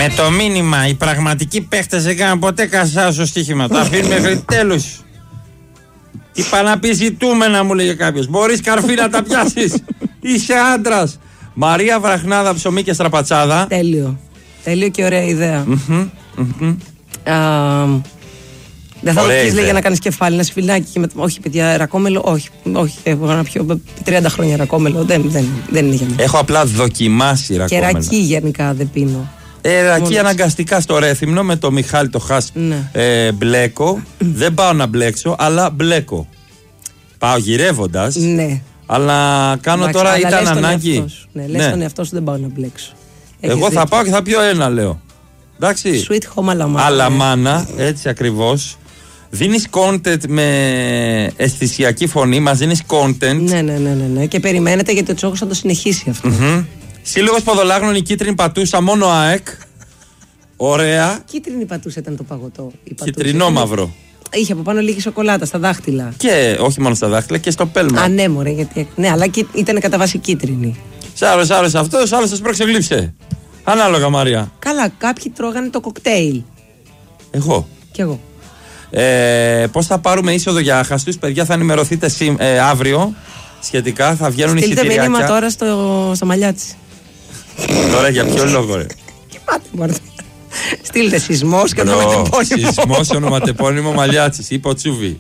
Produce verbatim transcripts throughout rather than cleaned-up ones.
Με το μήνυμα, οι πραγματικοί παίχτες δεν κάνουν ποτέ κασάω στο στοίχημα. Το αφήνουν μέχρι τέλους. Τι πάνε να πει ζητούμενα, μου λέγε κάποιος. Μπορείς καρφί να τα πιάσεις. Είσαι άντρας. Μαρία Βραχνάδα, ψωμί και στραπατσάδα. Τέλειο. Τέλειο και ωραία ιδέα. Mm-hmm, mm-hmm. Uh, δεν θα το πεις, λέει, για να κάνεις κεφάλι, ένα σφυλάκι και με... Όχι, παιδιά, ρακόμελο, όχι. Όχι, έχω να πιω τριάντα χρόνια ρακόμελο. Δεν, δεν, δεν είναι για μένα. Έχω απλά δοκιμάσει ρακόμελο. Και ρακί γενικά δεν πίνω. Ε, ρακί αναγκαστικά στο Ρέθυμνο με το Μιχάλη το Χάς, ναι. ε, μπλέκω. Δεν πάω να μπλέξω, αλλά μπλέκω. Πάω γυρεύοντας. Ναι. Αλλά κάνω εντάξει, τώρα, αλλά ήταν ανάγκη. Ναι, λες ναι. τον εαυτό σου, δεν πάω να μπλέξω. Έχεις Εγώ δίκιο. Θα πάω και θα πιω ένα, λέω. Εντάξει. Sweet home αλαμάνα. Αλαμάνα, έτσι ακριβώς. Δίνεις content με αισθησιακή φωνή, μας δίνεις content. Ναι, ναι, ναι, ναι, ναι. Και περιμένετε γιατί ο Τσόκος θα το συνεχίσει αυτό. Mm-hmm. Σύλλογος Ποδολάγνων, η κίτρινη πατούσα, μόνο ΑΕΚ. Ωραία. Κίτρινη πατούσα ήταν το παγωτό. Κιτρινό μαύρο. Είχε από πάνω λίγη σοκολάτα στα δάχτυλα. Και όχι μόνο στα δάχτυλα και στο πέλμα. Α, ναι, μωρέ, γιατί. Ναι, αλλά ήταν κατά βάση κίτρινη. Σ' άρεσε, άρεσε αυτό, άλλο σας προξεγλύψε. Ανάλογα, Μαρία. Καλά, κάποιοι τρώγανε το κοκτέιλ. Εγώ. Κι εγώ. Ε, πώς θα πάρουμε είσοδο για άχαστους, παιδιά, θα ενημερωθείτε σι, ε, αύριο σχετικά, θα βγαίνουν εισιτηριάκια. Στείλτε μήνυμα τώρα στο, στο Μαλιάτσι. Τώρα για ποιο λόγο, ρε. Κοιμάται, μωρέ. Στείλτε σεισμός και ονοματεπώνυμο. Σεισμός, ονοματεπώνυμο Μαλιάτσης, είπε ο Τσούβι.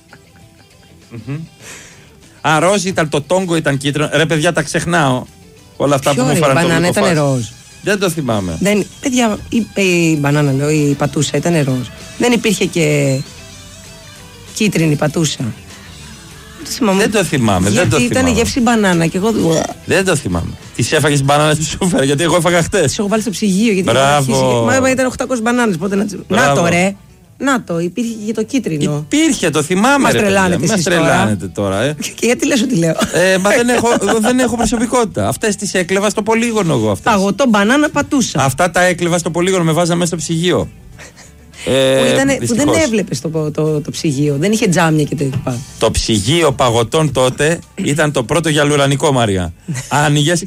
Α, ροζ ήταν το τόγκο, ήταν κίτρινο. Ρε, παιδιά, τα ξεχνάω. Όλα αυτά που μου φέραν το μπανάνα ήταν ροζ. Δεν το θυμάμαι. Δεν, παιδιά, η, η μπανάνα, λέω, η πατούσα ήταν ροζ. Δεν υπήρχε και κίτρινη πατούσα. Δεν το θυμάμαι. Γιατί δεν το ήταν θυμάμαι. γεύση μπανάνα και εγώ. Δεν το θυμάμαι. Τις έφαγες μπανάνες που σου έφερα, γιατί εγώ έφαγα χτες. Τις έχω βάλει στο ψυγείο. Γιατί Μπράβο. Μα ήταν οκτακόσιες μπανάνες. Πότε να... να το ρε. Να το, υπήρχε και το κίτρινο. Υπήρχε, το θυμάμαι. Μας τρελάνετε εσείς τώρα. τρελάνετε τώρα ε. Και γιατί λες ότι λέω. Ε, μα δεν έχω, δεν έχω προσωπικότητα. Αυτές τις έκλεβα στο πολύγωνο εγώ. Αυτές. Παγωτό, μπανάνα, πατούσα. Αυτά τα έκλεβα στο πολύγωνο, με βάζα μέσα στο ψυγείο. Ε, που, ήτανε, που δεν έβλεπες το, το, το, το ψυγείο, δεν είχε τζάμια και τέτοια. Το ψυγείο παγωτών τότε ήταν το πρώτο για λουρανικό, Μαρία. Άνοιγες.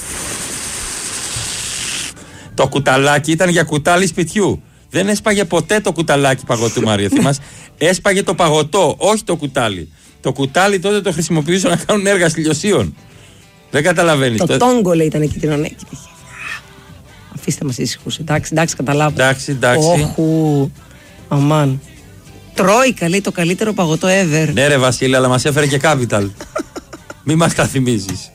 Το κουταλάκι ήταν για κουτάλι σπιτιού. Δεν έσπαγε ποτέ το κουταλάκι παγωτού, Μαρία. Θυμάσαι. Έσπαγε το παγωτό, όχι το κουτάλι. Το κουτάλι τότε το χρησιμοποιούσαν να κάνουν έργα στυλιοσίων. Δεν καταλαβαίνεις. Το τόγκο, λέει, ήταν κίτρινο. Ναι. Αφήστε μας ήσυχους. Εντάξει, εντάξει, καταλάβω. Εντάξει, εντάξει. Όχου. Αμάν. Τρόικα, λέει, το καλύτερο παγωτό ever. Ναι, ρε Βασίλη, αλλά μας έφερε και Capital. Μη μας τα θυμίζεις.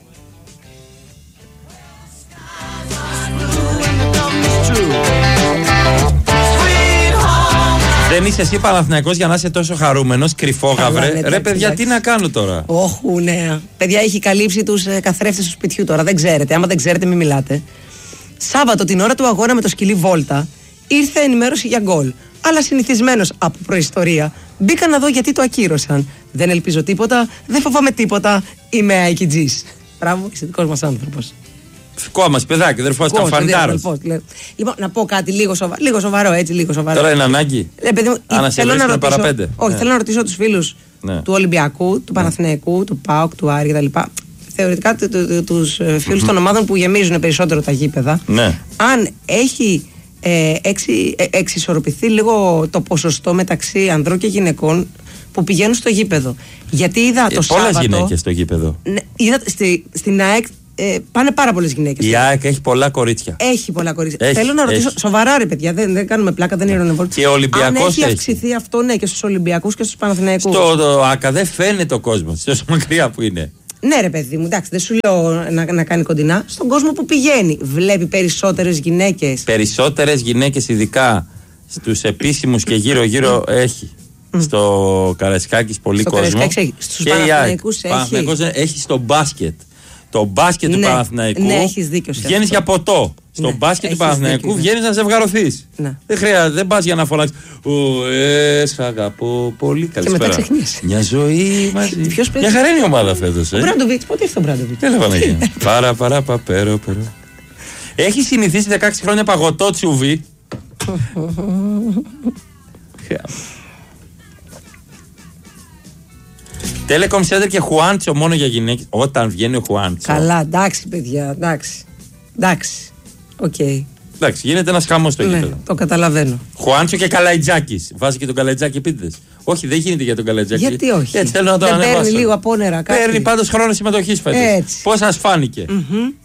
Δεν είσαι εσύ Παναθηναϊκός για να είσαι τόσο χαρούμενος, κρυφόγαυρε. Ρε, ρε παιδιά, εντάξει. Τι να κάνω τώρα. Όχου, ναι. Παιδιά, έχει καλύψει τους ε, καθρέφτες του σπιτιού τώρα. Δεν ξέρετε. Άμα δεν ξέρετε, μην μιλάτε. Σάββατο, την ώρα του αγώνα με το σκυλί Βόλτα, ήρθε ενημέρωση για γκολ. Αλλά συνηθισμένος από προϊστορία, μπήκα να δω γιατί το ακύρωσαν. Δεν ελπίζω τίποτα, δεν φοβάμαι τίποτα. Είμαι αικιτζής. Μπράβο, είσαι δικός μας άνθρωπος. Δικό μας παιδάκι, δεν φοβάσαι φαντάρος. Λοιπόν, να πω κάτι λίγο, σοβα... λίγο σοβαρό, έτσι, λίγο σοβαρό. Τώρα είναι ανάγκη. Ε, παιδί μου, θέλω να ρωτήσω, παραπέντε. Όχι, ναι. θέλω να ρωτήσω τους φίλους ναι. του Ολυμπιακού, του ναι. Παναθηναϊκού, του ΠΑΟΚ, του Άρη κτλ. Θεωρητικά τους φίλους mm-hmm. των ομάδων που γεμίζουν περισσότερο τα γήπεδα. Ναι. Αν έχει ε, εξι, ε, εξισορροπηθεί λίγο το ποσοστό μεταξύ ανδρών και γυναικών που πηγαίνουν στο γήπεδο. Γιατί είδα το ε, Σάββατο. Πολλές γυναίκες στο γήπεδο. Ναι, είδα στη, στην ΑΕΚ. Ε, πάνε πάρα πολλές γυναίκες. Η ΑΕΚ έχει πολλά κορίτσια. Έχει πολλά κορίτσια. Έχει, Θέλω να ρωτήσω, έχει. σοβαρά ρε παιδιά, δεν, δεν κάνουμε πλάκα, δεν ηρωνευόμαστε. Και ο Ολυμπιακός αν έχει έχει αυξηθεί αυτό, ναι, και στους Ολυμπιακούς και στους Παναθηναϊκούς. Στο το, ΑΚΑ δεν φαίνεται ο κόσμος, τόσο μακριά που είναι. Ναι, ρε παιδί μου, εντάξει, δεν σου λέω να, να κάνει κοντινά. Στον κόσμο που πηγαίνει, βλέπει περισσότερες γυναίκες. Περισσότερες γυναίκες, ειδικά στους επίσημους και γύρω-γύρω, έχει. Mm. Στο Καραϊσκάκης πολύ στο κόσμο. Έχει. Στους Παναθηναϊκούς έχει. Παναθηναϊκός έχει στο μπάσκετ. Το μπάσκετ ναι, του Παναθηναϊκού ναι, έχεις δίκιο σε βγαίνεις για ποτό. Στο ναι, μπάσκετ του Παναθηναϊκού βγαίνεις να ζευγαρωθείς. Ναι. Δεν χρειάζεται, δεν πας για να φωνάξεις. Ο έσχ, αγαπώ πολύ. Καλησπέρα. Μια ζωή μαζί. Μια χαρά είναι η ομάδα φέτος. Ο Μπράντοβιτς, πότε ήρθε ο Μπράντοβιτς. Τι έλεγα να γίνει. Παρά, παρά, παπέρο, περό. Έχει συνηθίσει δεκαέξι χρόνια παγωτό τσουβί. Telecom Center και Χουάντσο μόνο για γυναίκες. Όταν βγαίνει ο Χουάντσο. Καλά, εντάξει παιδιά, εντάξει. Εντάξει. Οκ. Okay. Εντάξει, γίνεται ένα χαμό στο Ναι, γήπεδο. το καταλαβαίνω. Χουάντσο και Καλαϊτζάκη. Βάζει και τον Καλαϊτζάκη επίτηδες. Όχι, δεν γίνεται για τον Καλαϊτζάκη. Γιατί όχι. Έτσι θέλω να το δεν ανεβάσω. Παίρνει λίγο απόνερα κάτι. Παίρνει πάντως χρόνο συμμετοχής φέτος. Έτσι. Πώς σας φάνηκε. Mm-hmm.